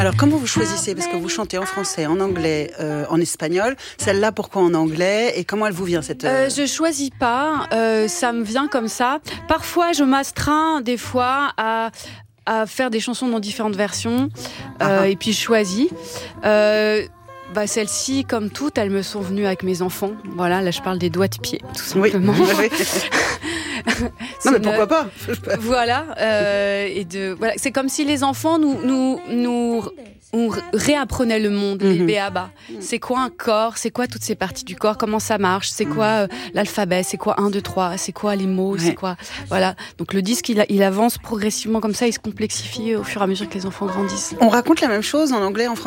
Alors, comment vous choisissez? Parce que vous chantez en français, en anglais, en espagnol. Celle-là, pourquoi en anglais? Et comment elle vous vient, cette... Je choisis pas, ça me vient comme ça. Parfois, je m'astreins, des fois, à faire des chansons dans différentes versions. Et puis, je choisis. Celles-ci, comme toutes, elles me sont venues avec mes enfants. Voilà, là, je parle des doigts de pied, tout simplement. Oui. Non, mais pourquoi pas? Voilà, voilà. C'est comme si les enfants nous réapprenaient le monde, les b.a.-ba. C'est quoi un corps? C'est quoi toutes ces parties du corps? Comment ça marche? C'est quoi l'alphabet? C'est quoi 1, 2, 3? C'est quoi les mots? C'est quoi? Voilà. Donc le disque, il avance progressivement comme ça, il se complexifie au fur et à mesure que les enfants grandissent. On raconte la même chose en anglais, en français?